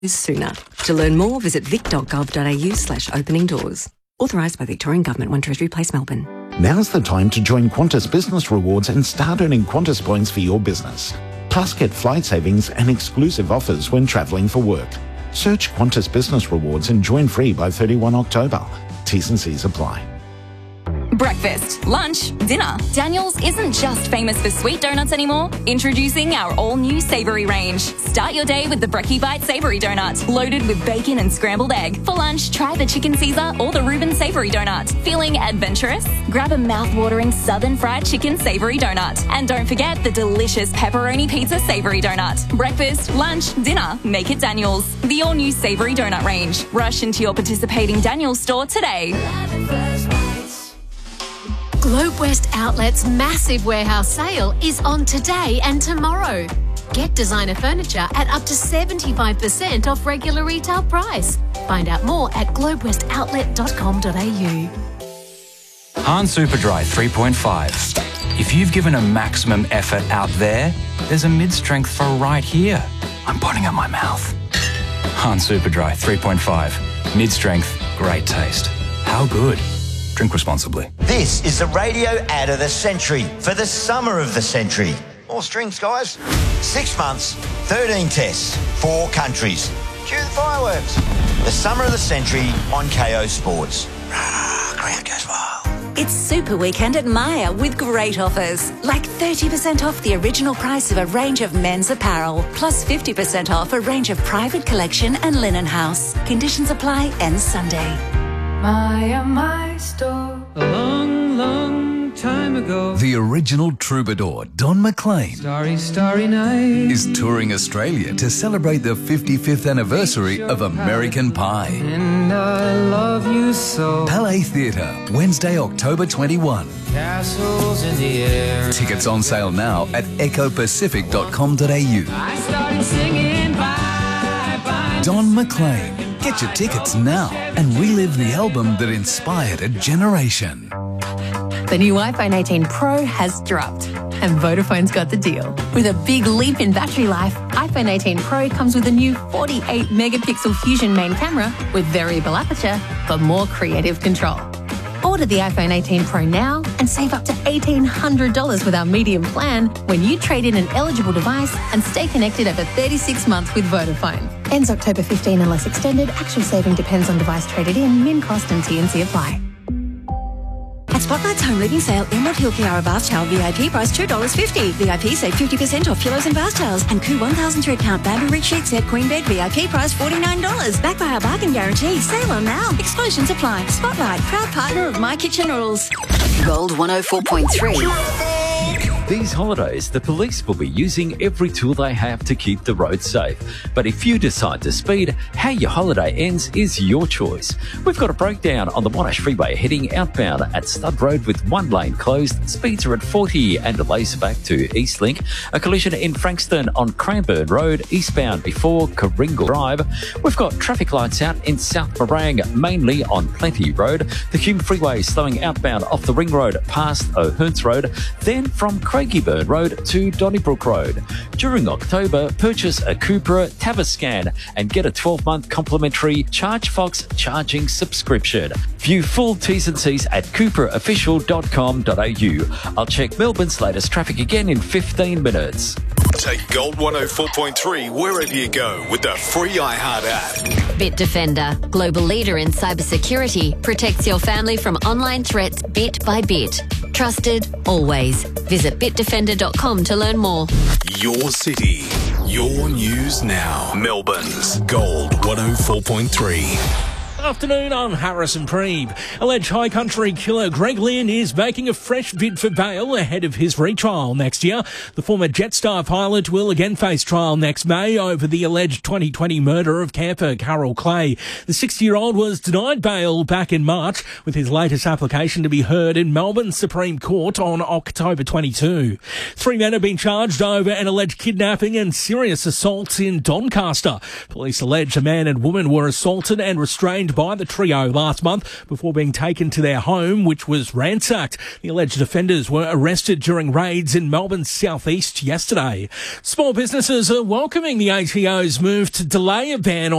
sooner. To learn more, visit vic.gov.au/opening doors. Authorised by Victorian Government, 1 Treasury Place, Melbourne. Now's the time to join Qantas Business Rewards and start earning Qantas points for your business. Plus, get flight savings and exclusive offers when travelling for work. Search Qantas Business Rewards and join free by 31 October. T's and C's apply. Breakfast, lunch, dinner. Daniel's isn't just famous for sweet donuts anymore. Introducing our all-new savoury range. Start your day with the Brekkie Bite Savoury Donut, loaded with bacon and scrambled egg. For lunch, try the Chicken Caesar or the Reuben Savoury Donut. Feeling adventurous? Grab a mouth-watering Southern Fried Chicken Savoury Donut. And don't forget the delicious Pepperoni Pizza Savoury Donut. Breakfast, lunch, dinner, make it Daniel's. The all-new Savoury Donut range. Rush into your participating Daniel's store today. Globe West Outlet's massive warehouse sale is on today and tomorrow. Get designer furniture at up to 75% off regular retail price. Find out more at globewestoutlet.com.au. Han Superdry 3.5. If you've given a maximum effort out there, there's a mid-strength for right here. I'm putting up my mouth. Han Superdry 3.5. Mid-strength, great taste. How good? Drink responsibly. This is the radio ad of the century for the summer of the century. More strings, guys. 6 months, 13 tests, 4 countries. Cue the fireworks. The summer of the century on KO Sports. Crowd goes wild. It's Super Weekend at Myer with great offers, like 30% off the original price of a range of men's apparel, plus 50% off a range of private collection and linen house. Conditions apply, ends Sunday. My store. A long, long time ago. The original troubadour, Don McLean, Starry, starry night. is touring Australia to celebrate the 55th anniversary of American Pie. And I love you so. Palais Theatre, Wednesday, October 21. Castles in the air. Tickets on sale now at ecopacific.com.au. I started singing bye, bye. Don McLean. Get your tickets now and relive the album that inspired a generation. The new iPhone 18 Pro has dropped, and Vodafone's got the deal. With a big leap in battery life, iPhone 18 Pro comes with a new 48-megapixel Fusion main camera with variable aperture for more creative control. Order the iPhone 18 Pro now and save up to $1,800 with our medium plan when you trade in an eligible device and stay connected over 36 months with Vodafone. Ends October 15 unless extended. Actual saving depends on device traded in. Min cost and T&C apply. At Spotlight's home living sale, Emerald Hill Kiara Bath Towel VIP price $2.50. VIP save 50% off pillows and bath towels. And Koo 1000 thread count bamboo rich sheet set queen bed VIP price $49. Backed by our bargain guarantee. Sale on now. Exclusions apply. Spotlight, proud partner of My Kitchen Rules. Gold 104.3. These holidays, the police will be using every tool they have to keep the roads safe. But if you decide to speed, how your holiday ends is your choice. We've got a breakdown on the Monash Freeway heading outbound at Stud Road with one lane closed. Speeds are at 40 and delays back to Eastlink. A collision in Frankston on Cranbourne Road, eastbound before Coringal Drive. We've got traffic lights out in South Morang, mainly on Plenty Road. The Hume Freeway slowing outbound off the Ring Road past O'Hearns Road. Then from Craigieburn Road to Donnybrook Road. During October, purchase a Cupra Tavascan and get a 12-month complimentary ChargeFox charging subscription. View full T's and C's at cupraofficial.com.au. I'll check Melbourne's latest traffic again in 15 minutes. Take Gold 104.3 wherever you go with the free iHeart app. Bitdefender, global leader in cybersecurity, protects your family from online threats bit by bit. Trusted, always. Visit bitdefender.com to learn more. Your city, your news now. Melbourne's Gold 104.3. Afternoon on Harrison Preeb. Alleged High Country killer Greg Lynn is making a fresh bid for bail ahead of his retrial next year. The former Jetstar pilot will again face trial next May over the alleged 2020 murder of camper Carol Clay. The 60-year-old was denied bail back in March, with his latest application to be heard in Melbourne Supreme Court on October 22. 3 men have been charged over an alleged kidnapping and serious assaults in Doncaster. Police allege a man and woman were assaulted and restrained detained by the trio last month before being taken to their home, which was ransacked. The alleged offenders were arrested during raids in Melbourne's southeast yesterday. Small businesses are welcoming the ATO's move to delay a ban on